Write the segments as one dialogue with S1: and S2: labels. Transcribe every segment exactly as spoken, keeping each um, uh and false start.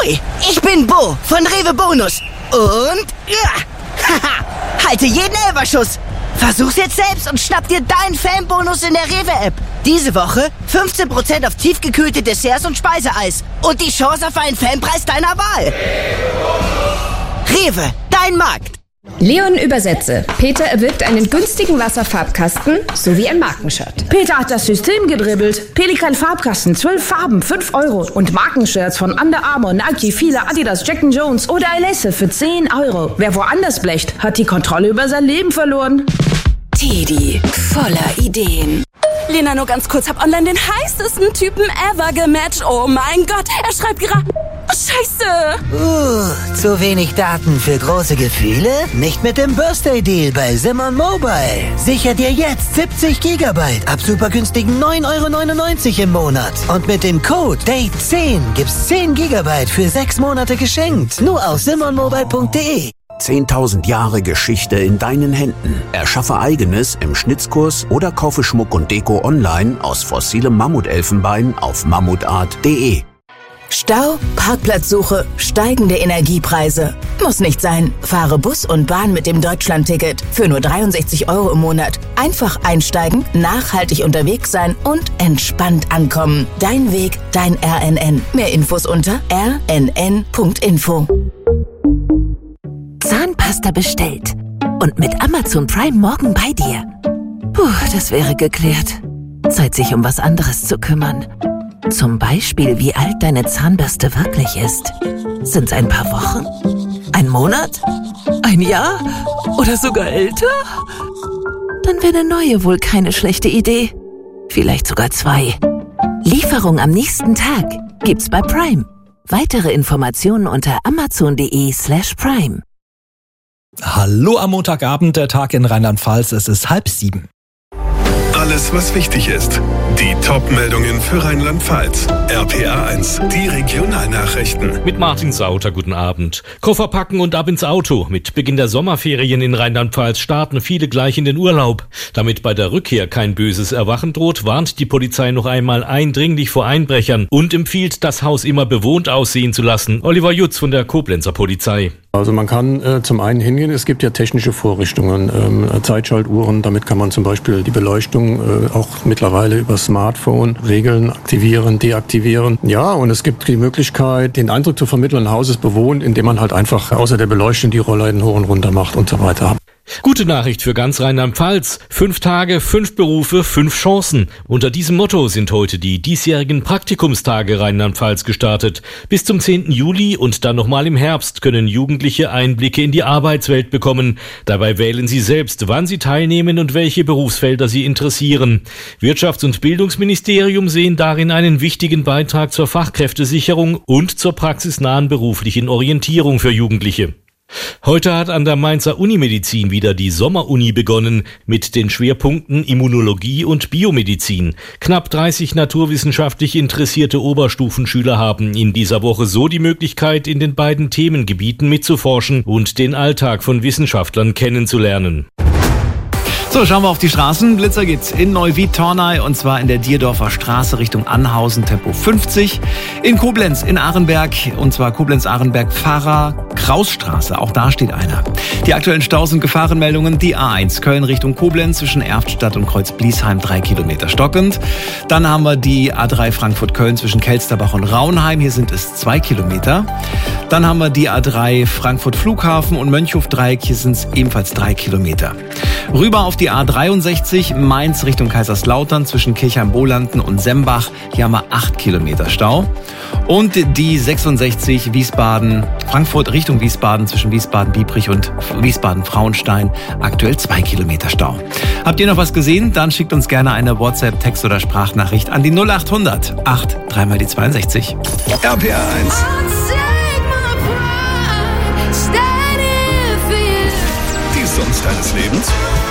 S1: Ahoi, ich bin Bo von Rewe Bonus. Und, ja, haha, halte jeden Elferschuss. Versuch's jetzt selbst und schnapp dir deinen Fanbonus in der Rewe-App. Diese Woche fünfzehn Prozent auf tiefgekühlte Desserts und Speiseeis. Und die Chance auf einen Fanpreis deiner Wahl. Rewe, dein Markt.
S2: Leon übersetze. Peter erwirbt einen günstigen Wasserfarbkasten sowie ein Markenshirt.
S3: Peter hat das System gedribbelt. Pelikan Farbkasten, zwölf Farben, fünf Euro. Und Markenshirts von Under Armour, Nike, Fila, Adidas, Jack and Jones oder Alesse für zehn Euro. Wer woanders blecht, hat die Kontrolle über sein Leben verloren.
S4: Teddy, voller Ideen.
S5: Lena, nur ganz kurz, hab online den heißesten Typen ever gematcht. Oh mein Gott, er schreibt gerade... Oh, Scheiße!
S6: Uh, zu wenig Daten für große Gefühle? Nicht mit dem Birthday Deal bei Simon Mobile. Sicher dir jetzt siebzig Gigabyte ab super günstigen neun Euro neunundneunzig im Monat. Und mit dem Code Date zehn gibt's zehn Gigabyte für sechs Monate geschenkt. Nur auf simon mobile punkt de.
S7: zehntausend Jahre Geschichte in deinen Händen. Erschaffe eigenes im Schnitzkurs oder kaufe Schmuck und Deko online aus fossilem Mammutelfenbein auf mammutart punkt de.
S4: Stau, Parkplatzsuche, steigende Energiepreise. Muss nicht sein. Fahre Bus und Bahn mit dem Deutschlandticket für nur dreiundsechzig Euro im Monat. Einfach einsteigen, nachhaltig unterwegs sein und entspannt ankommen. Dein Weg, dein R N N. Mehr Infos unter r n n punkt info.
S8: Zahnpasta bestellt. Und mit Amazon Prime morgen bei dir. Puh, das wäre geklärt. Zeit, sich um was anderes zu kümmern. Zum Beispiel, wie alt deine Zahnbürste wirklich ist. Sind's ein paar Wochen? Ein Monat? Ein Jahr? Oder sogar älter? Dann wäre eine neue wohl keine schlechte Idee. Vielleicht sogar zwei. Lieferung am nächsten Tag gibt's bei Prime. Weitere Informationen unter amazon punkt de slash prime.
S9: Hallo am Montagabend, der Tag in Rheinland-Pfalz. Es ist halb sieben.
S10: Alles, was wichtig ist. Die Top-Meldungen für Rheinland-Pfalz. R P R eins, die Regionalnachrichten.
S11: Mit Martin Sauter, guten Abend. Koffer packen und ab ins Auto. Mit Beginn der Sommerferien in Rheinland-Pfalz starten viele gleich in den Urlaub. Damit bei der Rückkehr kein böses Erwachen droht, warnt die Polizei noch einmal eindringlich vor Einbrechern und empfiehlt, das Haus immer bewohnt aussehen zu lassen. Oliver Jutz von der Koblenzer Polizei.
S12: Also man kann äh, zum einen hingehen, es gibt ja technische Vorrichtungen, ähm, Zeitschaltuhren, damit kann man zum Beispiel die Beleuchtung äh, auch mittlerweile über Smartphone regeln, aktivieren, deaktivieren. Ja, und es gibt die Möglichkeit, den Eindruck zu vermitteln, ein Haus ist bewohnt, indem man halt einfach außer der Beleuchtung die Rollläden hoch und runter macht und so weiter.
S11: Gute Nachricht für ganz Rheinland-Pfalz. Fünf Tage, fünf Berufe, fünf Chancen. Unter diesem Motto sind heute die diesjährigen Praktikumstage Rheinland-Pfalz gestartet. Bis zum zehnten Juli und dann nochmal im Herbst können Jugendliche Einblicke in die Arbeitswelt bekommen. Dabei wählen sie selbst, wann sie teilnehmen und welche Berufsfelder sie interessieren. Wirtschafts- und Bildungsministerium sehen darin einen wichtigen Beitrag zur Fachkräftesicherung und zur praxisnahen beruflichen Orientierung für Jugendliche. Heute hat an der Mainzer Unimedizin wieder die Sommeruni begonnen mit den Schwerpunkten Immunologie und Biomedizin. Knapp dreißig naturwissenschaftlich interessierte Oberstufenschüler haben in dieser Woche so die Möglichkeit, in den beiden Themengebieten mitzuforschen und den Alltag von Wissenschaftlern kennenzulernen.
S13: So, schauen wir auf die Straßen. Blitzer geht's in Neuwied-Tornay und zwar in der Dierdorfer Straße Richtung Anhausen, Tempo fünfzig. In Koblenz, in Arenberg und zwar Koblenz-Arenberg, Pfarrer-Kraus-Straße. Auch da steht einer. Die aktuellen Staus und Gefahrenmeldungen. Die A eins Köln Richtung Koblenz zwischen Erftstadt und Kreuz-Bliesheim drei Kilometer stockend. Dann haben wir die A drei Frankfurt-Köln zwischen Kelsterbach und Raunheim. Hier sind es zwei Kilometer. Dann haben wir die A drei Frankfurt-Flughafen und Mönchhof-Dreieck. Hier sind es ebenfalls drei Kilometer. Rüber auf die A dreiundsechzig Mainz Richtung Kaiserslautern zwischen Kirchheim-Bolanden und Sembach. Hier haben wir acht Kilometer Stau. Und die sechsundsechzig Wiesbaden, Frankfurt Richtung Wiesbaden zwischen Wiesbaden-Biebrich und Wiesbaden-Frauenstein. Aktuell zwei Kilometer Stau. Habt ihr noch was gesehen? Dann schickt uns gerne eine WhatsApp, Text oder Sprachnachricht an die null acht hundert acht drei mal die zweiundsechzig.
S10: R P R eins. Die Songs deines Lebens.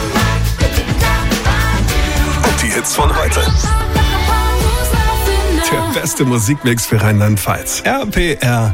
S10: Und die Hits von heute. Der beste Musikmix für Rheinland-Pfalz. R P R